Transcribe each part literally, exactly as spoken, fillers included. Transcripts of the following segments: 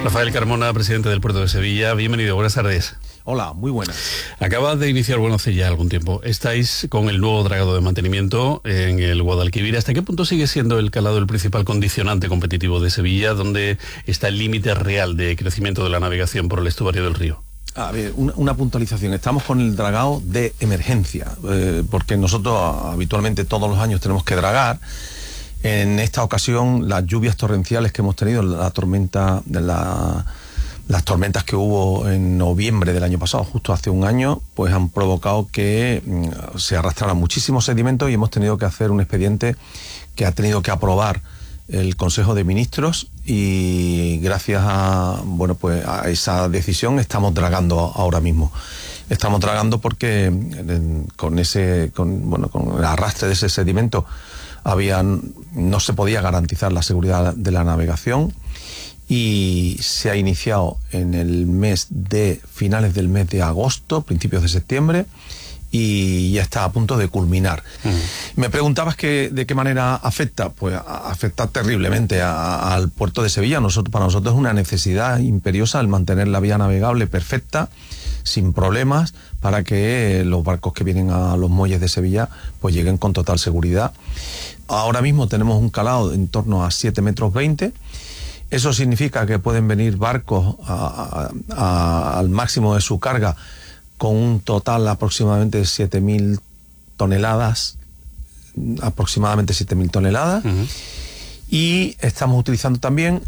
Rafael Carmona, presidente del Puerto de Sevilla, bienvenido, buenas tardes. Hola, muy buenas. Acabas de iniciar, bueno, hace ya algún tiempo, estáis con el nuevo dragado de mantenimiento en el Guadalquivir. ¿Hasta qué punto sigue siendo el calado el principal condicionante competitivo de Sevilla? ¿Dónde está el límite real de crecimiento de la navegación por el estuario del río? A ver, una, una puntualización. Estamos con el dragado de emergencia, eh, porque nosotros habitualmente todos los años tenemos que dragar. En esta ocasión, las lluvias torrenciales que hemos tenido, la tormenta, la, las tormentas que hubo en noviembre del año pasado, justo hace un año, pues han provocado que mm, se arrastraran muchísimos sedimentos y hemos tenido que hacer un expediente que ha tenido que aprobar el Consejo de Ministros, y gracias a bueno pues a esa decisión estamos dragando ahora mismo. Estamos dragando porque con ese con bueno con el arrastre de ese sedimento había no se podía garantizar la seguridad de la navegación, y se ha iniciado en el mes de finales del mes de agosto, principios de septiembre, y ya está a punto de culminar. Uh-huh. Me preguntabas que de qué manera afecta. Pues afecta terriblemente a, a, al puerto de Sevilla. Nosotros, para nosotros es una necesidad imperiosa el mantener la vía navegable perfecta, sin problemas, para que los barcos que vienen a los muelles de Sevilla pues lleguen con total seguridad. Ahora mismo tenemos un calado en torno a siete metros veinte. Eso significa que pueden venir barcos a, a, a, al máximo de su carga, con un total aproximadamente de siete mil toneladas, aproximadamente siete mil toneladas, uh-huh. Y estamos utilizando también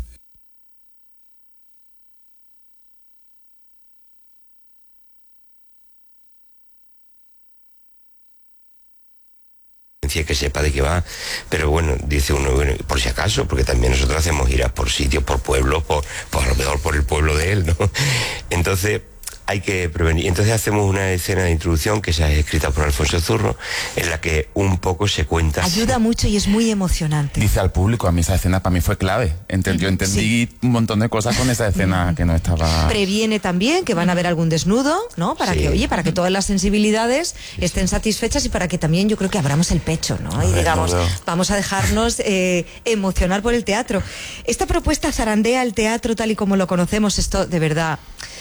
que sepa de qué va, pero bueno, dice uno, bueno, por si acaso, porque también nosotros hacemos giras por sitios, por pueblos, por, por a lo mejor por el pueblo de él, ¿no? Entonces hay que prevenir. Entonces hacemos una escena de introducción que se ha escrita por Alfonso Zurro, en la que un poco se cuenta. Ayuda mucho y es muy emocionante. Dice al público, a mí esa escena para mí fue clave. Ent- yo entendí sí. un montón de cosas con esa escena que no estaba... Previene también que van a haber algún desnudo, ¿no? Para sí. que, oye, para que todas las sensibilidades estén satisfechas, y para que también yo creo que abramos el pecho, ¿no? Y digamos, no, no. vamos a dejarnos eh, emocionar por el teatro. Esta propuesta zarandea el teatro tal y como lo conocemos. Esto, de verdad...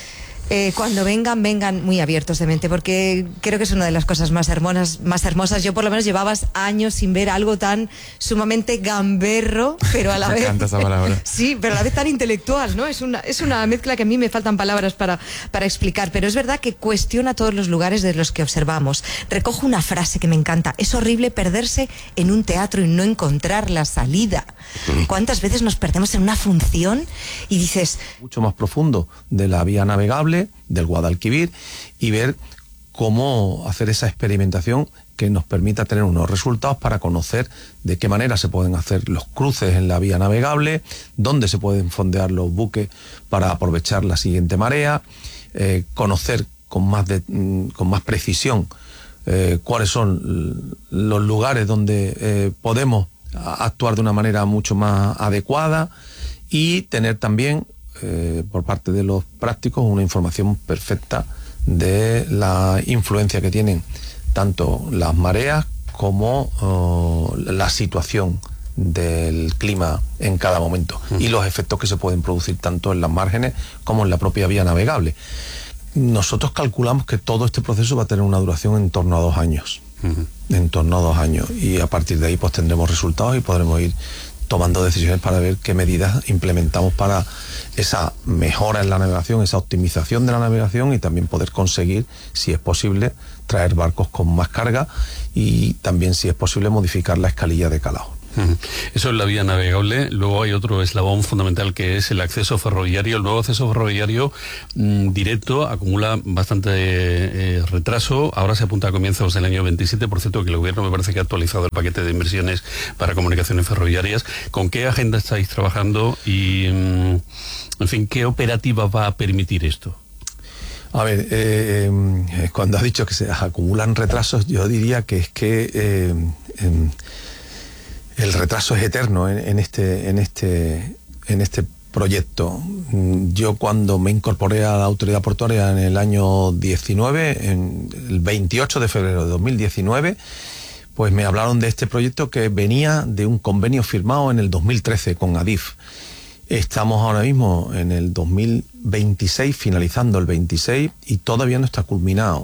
Eh, cuando vengan, vengan muy abiertos de mente, porque creo que es una de las cosas más hermosas, más hermosas. Yo por lo menos llevabas años sin ver algo tan sumamente gamberro, pero a la Me vez... encanta esa palabra. Sí, pero a la vez tan intelectual, ¿no? Es una, es una mezcla que a mí me faltan palabras para, para explicar, pero es verdad que cuestiona todos los lugares de los que observamos. Recojo una frase que me encanta: es horrible perderse en un teatro y no encontrar la salida. ¿Cuántas veces nos perdemos en una función y dices... Mucho más profundo de la vía navegable del Guadalquivir, y ver cómo hacer esa experimentación que nos permita tener unos resultados para conocer de qué manera se pueden hacer los cruces en la vía navegable, dónde se pueden fondear los buques para aprovechar la siguiente marea, eh, conocer con más, de, con más precisión eh, cuáles son los lugares donde eh, podemos actuar de una manera mucho más adecuada, y tener también Eh, por parte de los prácticos una información perfecta de la influencia que tienen tanto las mareas como uh, la situación del clima en cada momento, uh-huh. y los efectos que se pueden producir tanto en las márgenes como en la propia vía navegable. Nosotros calculamos que todo este proceso va a tener una duración en torno a dos años, uh-huh. en torno a dos años, y a partir de ahí pues tendremos resultados y podremos ir tomando decisiones para ver qué medidas implementamos para esa mejora en la navegación, esa optimización de la navegación, y también poder conseguir, si es posible, traer barcos con más carga, y también, si es posible, modificar la escalilla de calado. Eso es la vía navegable. Luego hay otro eslabón fundamental, que es el acceso ferroviario. El nuevo acceso ferroviario mmm, directo acumula bastante eh, retraso. Ahora se apunta a comienzos del año veintisiete. Por cierto, que el gobierno me parece que ha actualizado el paquete de inversiones para comunicaciones ferroviarias. ¿Con qué agenda estáis trabajando? Y, mmm, en fin, ¿qué operativa va a permitir esto? A ver, eh, eh, cuando has dicho que se acumulan retrasos, yo diría que es que... Eh, eh, el retraso es eterno en, en este en este en este proyecto. Yo, cuando me incorporé a la autoridad portuaria en el año diecinueve, en el veintiocho de febrero de dos mil diecinueve, pues me hablaron de este proyecto que venía de un convenio firmado en el dos mil trece con Adif. Estamos ahora mismo en el dos mil veintiséis, finalizando el veintiséis, y todavía no está culminado.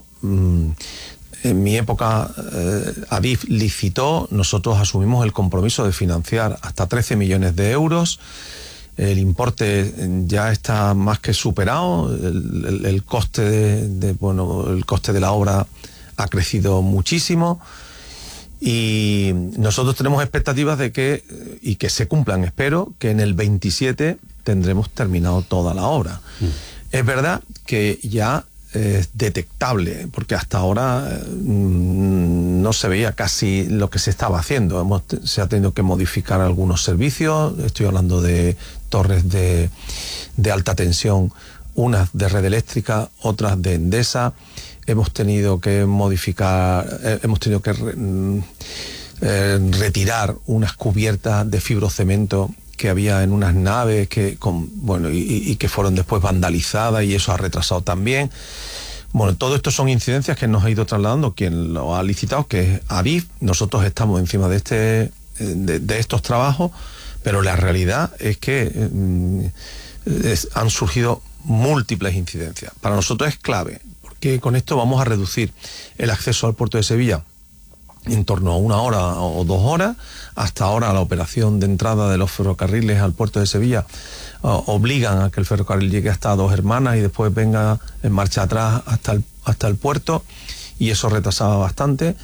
En mi época, eh, Adif licitó, nosotros asumimos el compromiso de financiar hasta trece millones de euros. El importe ya está más que superado, el, el, el coste de, de, bueno, el coste de la obra ha crecido muchísimo. Y nosotros tenemos expectativas de que, y que se cumplan, espero, que en el veintisiete tendremos terminado toda la obra. Mm. Es verdad que ya es detectable, porque hasta ahora mmm, no se veía casi lo que se estaba haciendo. Hemos, se ha tenido que modificar algunos servicios, estoy hablando de torres de, de alta tensión, unas de red eléctrica, otras de Endesa. Hemos tenido que modificar, eh, hemos tenido que re, eh, retirar unas cubiertas de fibrocemento que había en unas naves que, con, bueno, y, y que fueron después vandalizadas, y eso ha retrasado también. Bueno, todo esto son incidencias que nos ha ido trasladando quien lo ha licitado, que es Adif. Nosotros estamos encima de, este, de, de estos trabajos, pero la realidad es que eh, es, han surgido múltiples incidencias. Para nosotros es clave, que con esto vamos a reducir el acceso al puerto de Sevilla en torno a una hora o dos horas. Hasta ahora la operación de entrada de los ferrocarriles al puerto de Sevilla uh, obligan a que el ferrocarril llegue hasta Dos Hermanas y después venga en marcha atrás hasta el, hasta el puerto, y eso retrasaba bastante.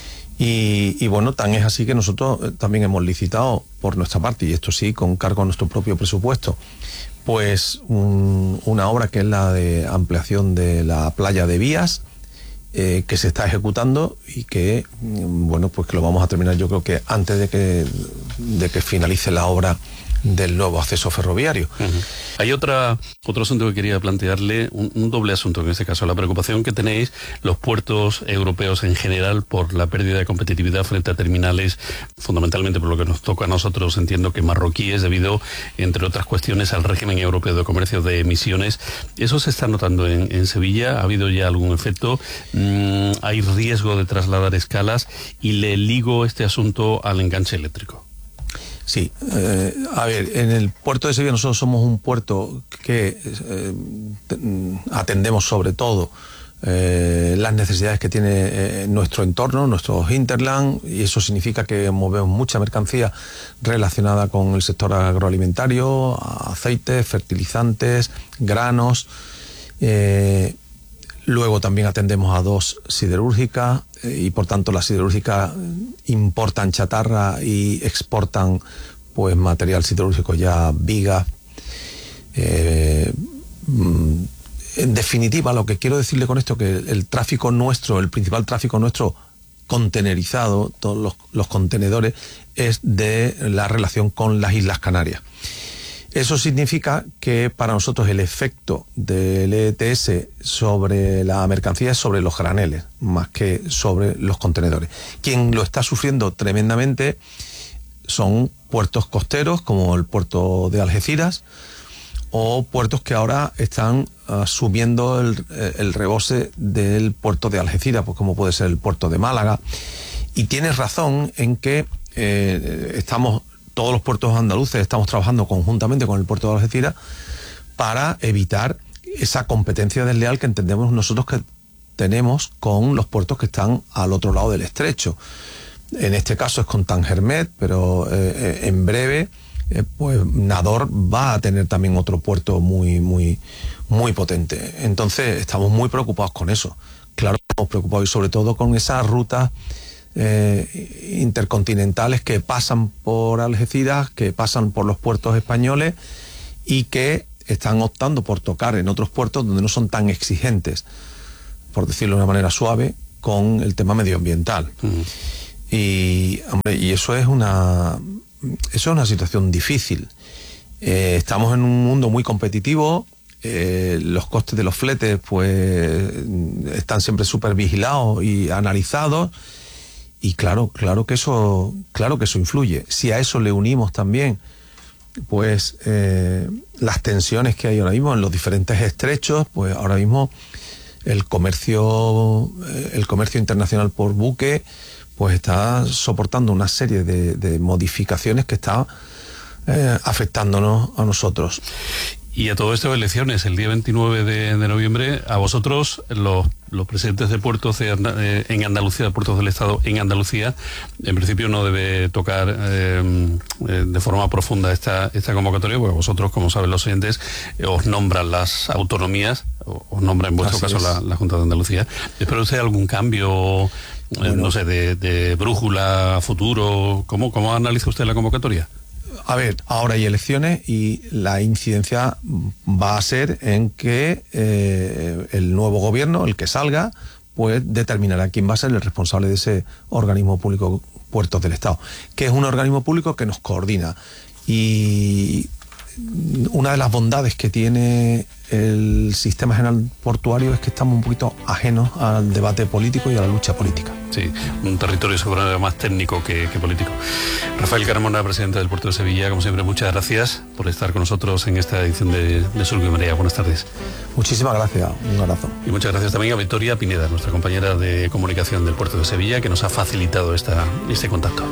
Y, y bueno, tan es así que nosotros también hemos licitado por nuestra parte, y esto sí, con cargo a nuestro propio presupuesto, pues un, una obra que es la de ampliación de la playa de Vías, eh, que se está ejecutando y que, bueno, pues que lo vamos a terminar yo creo que antes de que, de que finalice la obra del nuevo acceso ferroviario. Uh-huh. Hay otra otro asunto que quería plantearle, un, un doble asunto en este caso, la preocupación que tenéis los puertos europeos en general por la pérdida de competitividad frente a terminales, fundamentalmente por lo que nos toca a nosotros, entiendo que marroquíes, debido, entre otras cuestiones, al régimen europeo de comercio de emisiones. ¿Eso se está notando en, en Sevilla? ¿Ha habido ya algún efecto? Mm, ¿hay riesgo de trasladar escalas? Y le ligo este asunto al enganche eléctrico. Sí, eh, a ver, en el puerto de Sevilla nosotros somos un puerto que eh, atendemos sobre todo eh, las necesidades que tiene eh, nuestro entorno, nuestro hinterland, y eso significa que movemos mucha mercancía relacionada con el sector agroalimentario, aceites, fertilizantes, granos. Eh, luego también atendemos a dos siderúrgicas, y por tanto las siderúrgicas importan chatarra y exportan pues material siderúrgico, ya vigas. Eh, en definitiva, lo que quiero decirle con esto, que el tráfico nuestro, el principal tráfico nuestro contenerizado, todos los, los contenedores, es de la relación con las Islas Canarias. Eso significa que para nosotros el efecto del E T S sobre la mercancía es sobre los graneles, más que sobre los contenedores. Quien lo está sufriendo tremendamente son puertos costeros, como el puerto de Algeciras, o puertos que ahora están asumiendo el, el rebose del puerto de Algeciras, pues como puede ser el puerto de Málaga. Y tienes razón en que eh, estamos... todos los puertos andaluces estamos trabajando conjuntamente con el puerto de Algeciras para evitar esa competencia desleal que entendemos nosotros que tenemos con los puertos que están al otro lado del estrecho. En este caso es con Tangermet, pero eh, en breve eh, pues Nador va a tener también otro puerto muy, muy, muy potente. Entonces estamos muy preocupados con eso. Claro, estamos preocupados y sobre todo con esas rutas Eh, intercontinentales que pasan por Algeciras, que pasan por los puertos españoles y que están optando por tocar en otros puertos donde no son tan exigentes, por decirlo de una manera suave, con el tema medioambiental. Uh-huh. Y, hombre, y eso es una eso es una situación difícil. Eh, estamos en un mundo muy competitivo. Eh, los costes de los fletes pues están siempre súper vigilados y analizados. Y claro, claro que eso, claro que eso influye. Si a eso le unimos también, pues eh, las tensiones que hay ahora mismo en los diferentes estrechos, pues ahora mismo el comercio, eh, el comercio internacional por buque, pues está soportando una serie de, de modificaciones que está eh, afectándonos a nosotros. Y a todo esto, elecciones el día veintinueve de, de noviembre, a vosotros, los, los presidentes de puertos de, eh, en Andalucía, de puertos del Estado en Andalucía, en principio no debe tocar eh, eh, de forma profunda esta, esta convocatoria, porque vosotros, como saben los oyentes, eh, os nombran las autonomías, os nombra en vuestro Así caso la, la Junta de Andalucía. ¿Espera usted algún cambio, bueno, eh, no sé, de, de brújula, futuro? ¿Cómo, cómo analiza usted la convocatoria? A ver, ahora hay elecciones y la incidencia va a ser en que eh, el nuevo gobierno, el que salga, pues determinará quién va a ser el responsable de ese organismo público Puertos del Estado, que es un organismo público que nos coordina. Y una de las bondades que tiene el sistema general portuario es que estamos un poquito ajenos al debate político y a la lucha política. Sí, un territorio seguramente más técnico que, que político. Rafael Carmona, presidente del Puerto de Sevilla, como siempre, muchas gracias por estar con nosotros en esta edición de, de Surco y Marea. Buenas tardes. Muchísimas gracias, un abrazo. Y muchas gracias también a Victoria Pineda, nuestra compañera de comunicación del Puerto de Sevilla, que nos ha facilitado esta, este contacto.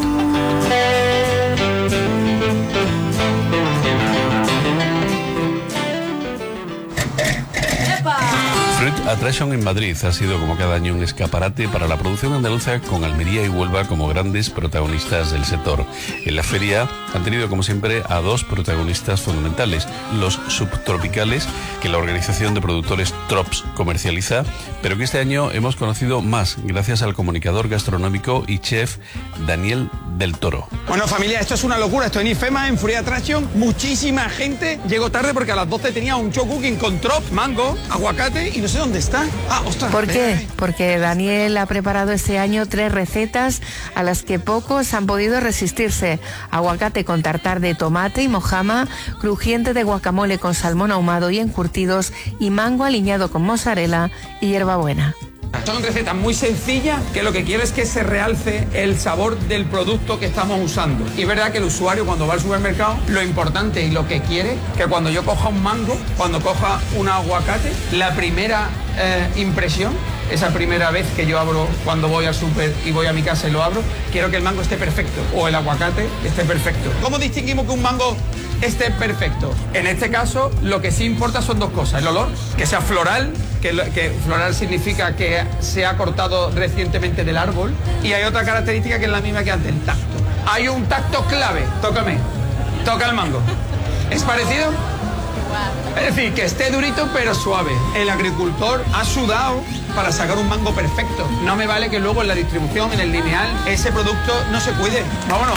Fruit Attraction en Madrid ha sido, como cada año, un escaparate para la producción andaluza, con Almería y Huelva como grandes protagonistas del sector. En la feria han tenido, como siempre, a dos protagonistas fundamentales: los subtropicales, que la organización de productores Trops comercializa, pero que este año hemos conocido más gracias al comunicador gastronómico y chef Daniel del Toro. Bueno, familia, esto es una locura. Estoy en IFEMA, en Fruit Attraction. Muchísima gente. Llego tarde porque a las doce tenía un show cooking con Trops, mango, aguacate y no sé dónde está. Ah, ostras. ¿Por qué? Porque Daniel ha preparado este año tres recetas a las que pocos han podido resistirse: aguacate con tartar de tomate y mojama, crujiente de guacamole con salmón ahumado y encurtidos, y mango aliñado con mozzarella y hierbabuena. Son recetas muy sencillas que lo que quiere es que se realce el sabor del producto que estamos usando. Y es verdad que el usuario, cuando va al supermercado, lo importante y lo que quiere, que cuando yo coja un mango, cuando coja un aguacate, la primera eh, impresión, esa primera vez que yo abro, cuando voy al súper y voy a mi casa y lo abro, quiero que el mango esté perfecto o el aguacate esté perfecto. ¿Cómo distinguimos que un mango esté perfecto? En este caso, lo que sí importa son dos cosas: el olor, que sea floral, que, que floral significa que se ha cortado recientemente del árbol, y hay otra característica que es la misma que antes, el tacto. Hay un tacto clave. Tócame, toca el mango. ¿Es parecido? Es decir, que esté durito pero suave. El agricultor ha sudado para sacar un mango perfecto. No me vale que luego en la distribución, en el lineal, ese producto no se cuide. Vámonos.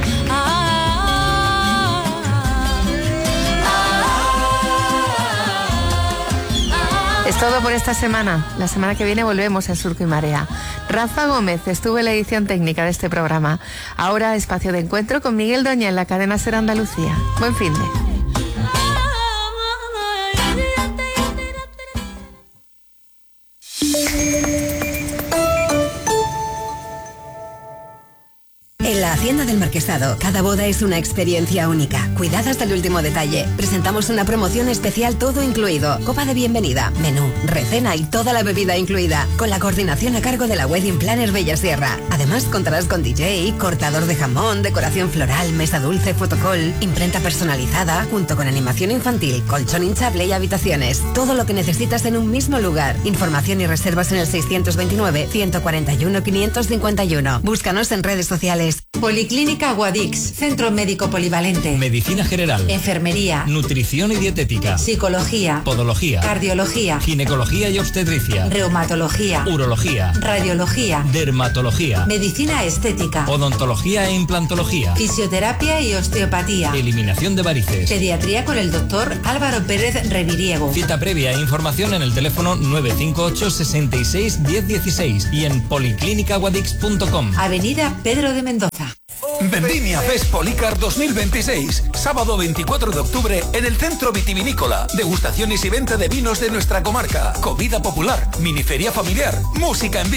Es todo por esta semana. La semana que viene volvemos en Surco y Marea. Rafa Gómez estuvo en la edición técnica de este programa. Ahora, espacio de encuentro con Miguel Doña en la cadena Ser Andalucía. Buen fin de... En la Hacienda del Marquesado, cada boda es una experiencia única, cuidada hasta el último detalle. Presentamos una promoción especial, todo incluido: copa de bienvenida, menú, recena y toda la bebida incluida, con la coordinación a cargo de la Wedding Planner Bella Sierra. Además, contarás con D J, cortador de jamón, decoración floral, mesa dulce, fotocall, imprenta personalizada, junto con animación infantil, colchón hinchable y habitaciones. Todo lo que necesitas en un mismo lugar. Información y reservas en el seiscientos veintinueve, ciento cuarenta y uno, quinientos cincuenta y uno. Búscanos en redes sociales. Policlínica Guadix, centro médico polivalente. Medicina general. Enfermería. Nutrición y dietética. Psicología. Podología. Cardiología. Ginecología y obstetricia. Reumatología. Urología. Radiología. Dermatología. Medicina estética. Odontología e implantología. Fisioterapia y osteopatía. Eliminación de varices. Pediatría con el doctor Álvaro Pérez Reviriego. Cita previa e información en el teléfono nueve cinco ocho, sesenta y seis, diez dieciséis y en policlínica guadix punto com. Avenida Pedro de Mendoza. Vendimia Fest Policar dos mil veintiséis, sábado veinticuatro de octubre en el Centro Vitivinícola. Degustaciones y venta de vinos de nuestra comarca, comida popular, miniferia familiar, música en vivo.